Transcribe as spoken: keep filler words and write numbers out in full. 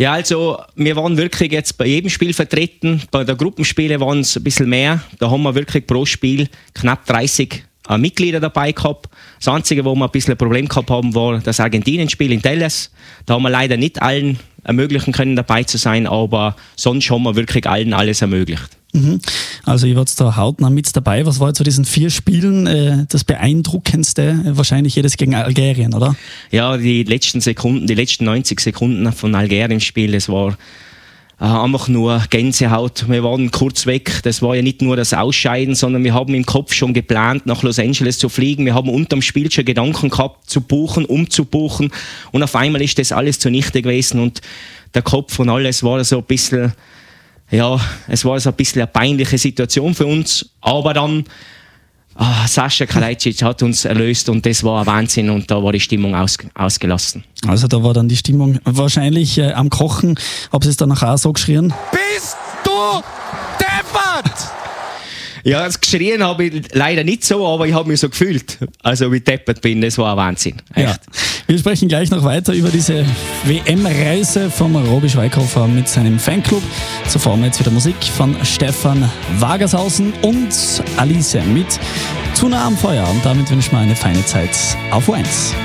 Ja, also wir waren wirklich jetzt bei jedem Spiel vertreten. Bei den Gruppenspielen waren es ein bisschen mehr. Da haben wir wirklich pro Spiel knapp dreißig äh, Mitglieder dabei gehabt. Das Einzige, wo wir ein bisschen ein Problem gehabt haben, war das Argentinien-Spiel in Dallas. Da haben wir leider nicht allen ermöglichen können, dabei zu sein, aber sonst haben wir wirklich allen alles ermöglicht. Mhm. Also ihr wart da hautnah mit dabei. Was war jetzt zu diesen vier Spielen äh, das Beeindruckendste? Wahrscheinlich jedes gegen Algerien, oder? Ja, die letzten Sekunden, die letzten neunzig Sekunden von Algerien-Spiel, das war äh, einfach nur Gänsehaut. Wir waren kurz weg. Das war ja nicht nur das Ausscheiden, sondern wir haben im Kopf schon geplant, nach Los Angeles zu fliegen. Wir haben unterm Spiel schon Gedanken gehabt, zu buchen, umzubuchen. Und auf einmal ist das alles zunichte gewesen und der Kopf und alles war so ein bisschen... Ja, es war so ein bisschen eine peinliche Situation für uns, aber dann ah, Sascha Kalajdzic hat uns erlöst und das war ein Wahnsinn und da war die Stimmung aus, ausgelassen. Also da war dann die Stimmung wahrscheinlich äh, am Kochen. Habt ihr es dann nachher auch so geschrien? Bist du deppert? Ja, das geschrien habe ich leider nicht so, aber ich habe mich so gefühlt, also wie ich deppert bin, das war ein Wahnsinn. Echt. Ja. Wir sprechen gleich noch weiter über diese W M-Reise vom Robi Schweikhofer mit seinem Fanclub. Zuvor haben wir jetzt wieder Musik von Stefan Wagershausen und Alice mit Zu nah am Feuer und damit wünschen wir eine feine Zeit auf U eins.